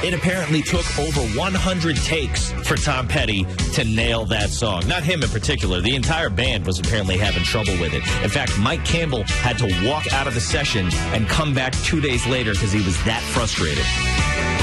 It apparently took over 100 takes for Tom Petty to nail that song. Not him in particular. The entire band was apparently having trouble with it. In fact, Mike Campbell had to walk out of the session and come back 2 days later because he was that frustrated.